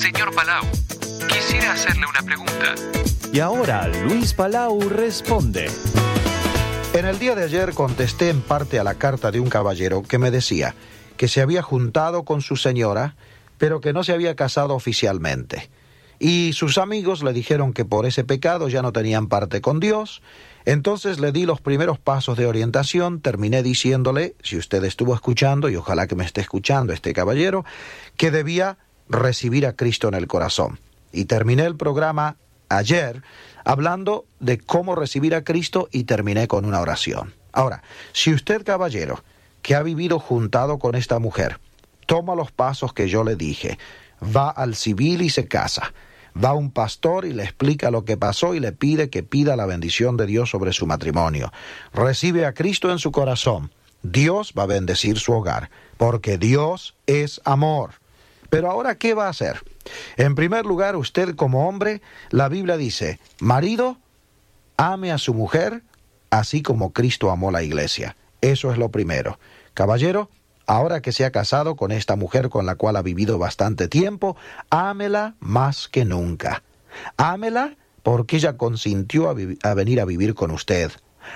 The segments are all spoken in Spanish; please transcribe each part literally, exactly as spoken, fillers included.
Señor Palau, quisiera hacerle una pregunta. Y ahora Luis Palau responde. En el día de ayer contesté en parte a la carta de un caballero que me decía que se había juntado con su señora, pero que no se había casado oficialmente. Y sus amigos le dijeron que por ese pecado ya no tenían parte con Dios. Entonces le di los primeros pasos de orientación, terminé diciéndole, si usted estuvo escuchando, y ojalá que me esté escuchando este caballero, que debía recibir a Cristo en el corazón. Y terminé el programa ayer hablando de cómo recibir a Cristo y terminé con una oración. Ahora, si usted, caballero, que ha vivido juntado con esta mujer, toma los pasos que yo le dije, va al civil y se casa, va a un pastor y le explica lo que pasó y le pide que pida la bendición de Dios sobre su matrimonio, recibe a Cristo en su corazón, Dios va a bendecir su hogar, porque Dios es amor. Pero ahora, ¿qué va a hacer? En primer lugar, usted como hombre, la Biblia dice, marido, ame a su mujer, así como Cristo amó la iglesia. Eso es lo primero. Caballero, ahora que se ha casado con esta mujer con la cual ha vivido bastante tiempo, ámela más que nunca. Ámela porque ella consintió a, vi- a venir a vivir con usted.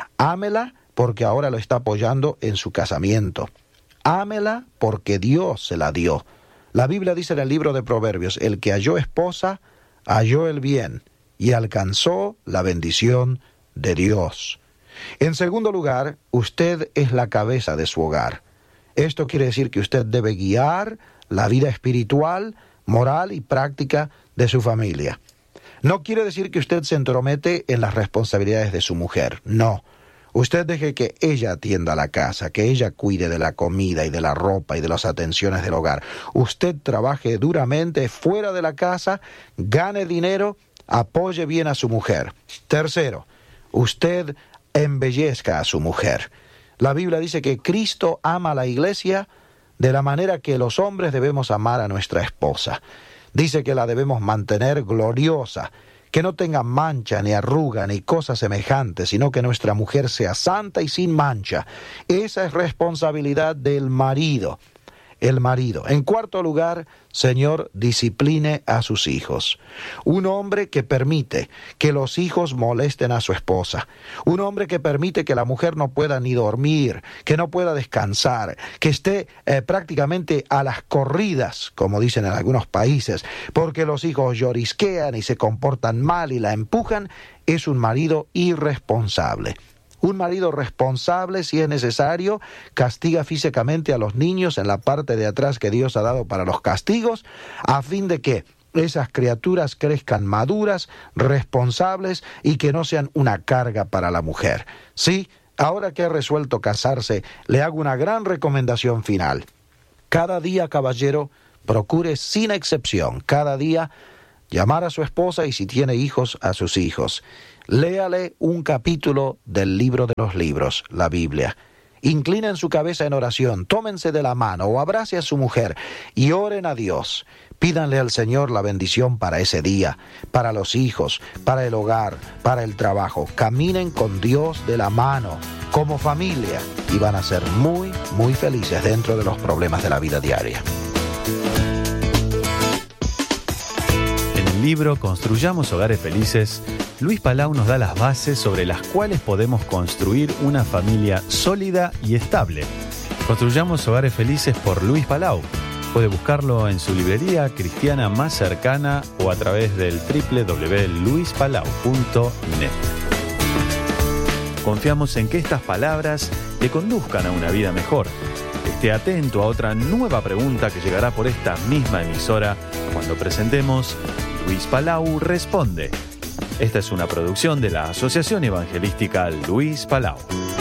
Ámela porque ahora lo está apoyando en su casamiento. Ámela porque Dios se la dio. La Biblia dice en el libro de Proverbios, el que halló esposa, halló el bien y alcanzó la bendición de Dios. En segundo lugar, usted es la cabeza de su hogar. Esto quiere decir que usted debe guiar la vida espiritual, moral y práctica de su familia. No quiere decir que usted se entromete en las responsabilidades de su mujer, no. Usted deje que ella atienda la casa, que ella cuide de la comida y de la ropa y de las atenciones del hogar. Usted trabaje duramente fuera de la casa, gane dinero, apoye bien a su mujer. Tercero, usted embellezca a su mujer. La Biblia dice que Cristo ama a la iglesia de la manera que los hombres debemos amar a nuestra esposa. Dice que la debemos mantener gloriosa, que no tenga mancha, ni arruga, ni cosa semejante, sino que nuestra mujer sea santa y sin mancha. Esa es responsabilidad del marido. El marido. En cuarto lugar, Señor, discipline a sus hijos. Un hombre que permite que los hijos molesten a su esposa. Un hombre que permite que la mujer no pueda ni dormir, que no pueda descansar, que esté eh, prácticamente a las corridas, como dicen en algunos países, porque los hijos llorisquean y se comportan mal y la empujan, es un marido irresponsable. Un marido responsable, si es necesario, castiga físicamente a los niños en la parte de atrás que Dios ha dado para los castigos, a fin de que esas criaturas crezcan maduras, responsables y que no sean una carga para la mujer. Sí, ahora que ha resuelto casarse, le hago una gran recomendación final. Cada día, caballero, procure sin excepción, cada día, llamar a su esposa y si tiene hijos, a sus hijos. Léale un capítulo del libro de los libros, la Biblia. Inclinen su cabeza en oración, tómense de la mano o abrace a su mujer y oren a Dios. Pídanle al Señor la bendición para ese día, para los hijos, para el hogar, para el trabajo. Caminen con Dios de la mano, como familia, y van a ser muy, muy felices dentro de los problemas de la vida diaria. En el libro Construyamos Hogares Felices, Luis Palau nos da las bases sobre las cuales podemos construir una familia sólida y estable. Construyamos Hogares Felices por Luis Palau. Puede buscarlo en su librería cristiana más cercana o a través del doble u doble u doble u punto luis palau punto net. Confiamos en que estas palabras le conduzcan a una vida mejor. Esté atento a otra nueva pregunta que llegará por esta misma emisora cuando presentemos Luis Palau Responde. Esta es una producción de la Asociación Evangelística Luis Palau.